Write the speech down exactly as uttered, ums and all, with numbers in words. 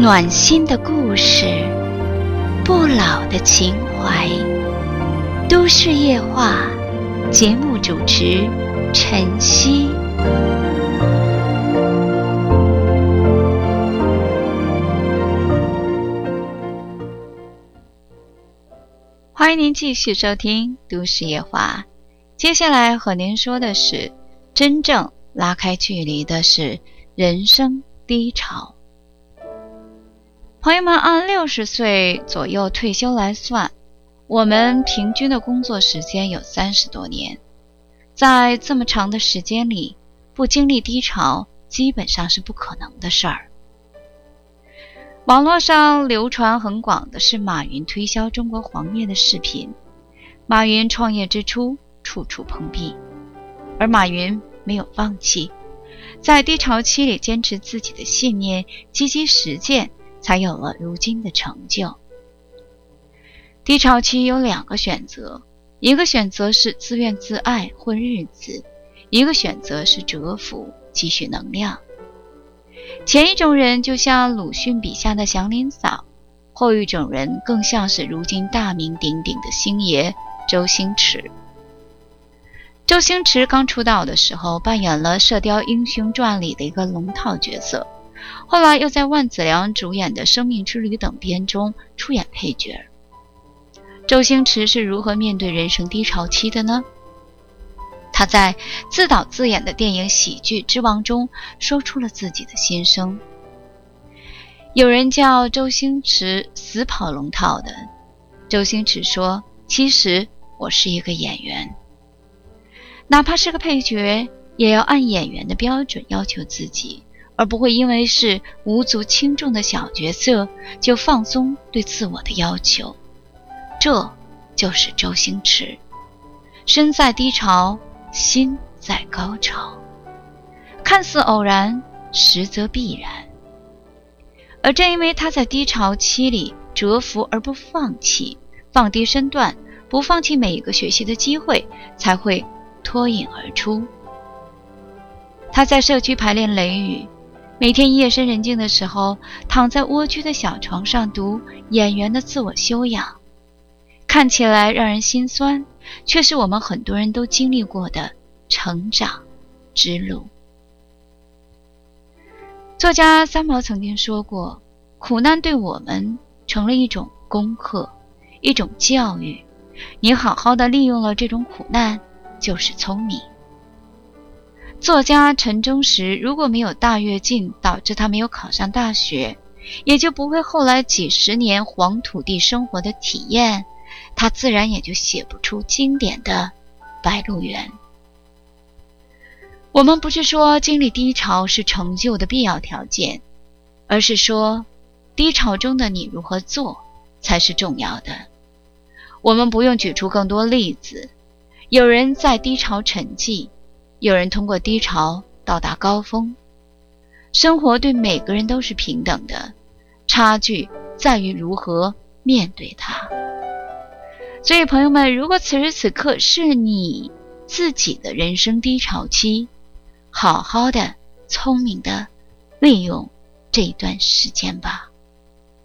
暖心的故事，不老的情怀。都市夜话节目主持晨曦。欢迎您继续收听都市夜话。接下来和您说的是，真正拉开距离的是人生低潮。朋友们，按六十岁左右退休来算，我们平均的工作时间有三十多年。在这么长的时间里，不经历低潮基本上是不可能的事儿。网络上流传很广的是马云推销中国黄页的视频。马云创业之初处处碰壁，而马云没有放弃，在低潮期里坚持自己的信念，积极实践，才有了如今的成就。低潮期有两个选择，一个选择是自怨自艾混日子，一个选择是蛰伏积蓄能量。前一种人就像鲁迅笔下的祥林嫂，后一种人更像是如今大名鼎鼎的星爷周星驰。周星驰刚出道的时候扮演了《射雕英雄传》里的一个龙套角色，后来又在万梓良主演的《生命之旅》等片中出演配角。周星驰是如何面对人生低潮期的呢？他在自导自演的电影《喜剧之王》中说出了自己的心声。有人叫周星驰死跑龙套的，周星驰说，其实我是一个演员，哪怕是个配角，也要按演员的标准要求自己，而不会因为是无足轻重的小角色就放松对自我的要求。这就是周星驰，身在低潮，心在高潮，看似偶然，实则必然。而正因为他在低潮期里蛰伏而不放弃，放低身段，不放弃每一个学习的机会，才会脱颖而出。他在社区排练雷雨，每天夜深人静的时候，躺在蜗居的小床上读演员的自我修养，看起来让人心酸，却是我们很多人都经历过的成长之路。作家三毛曾经说过，苦难对我们成了一种功课，一种教育，你好好的利用了这种苦难，就是聪明。作家陈忠实如果没有大跃进导致他没有考上大学，也就不会后来几十年黄土地生活的体验，他自然也就写不出经典的《白鹿原》。我们不是说经历低潮是成就的必要条件，而是说低潮中的你如何做才是重要的。我们不用举出更多例子，有人在低潮沉寂，有人通过低潮到达高峰。生活对每个人都是平等的，差距在于如何面对它。所以朋友们，如果此时此刻是你自己的人生低潮期，好好的聪明的利用这段时间吧。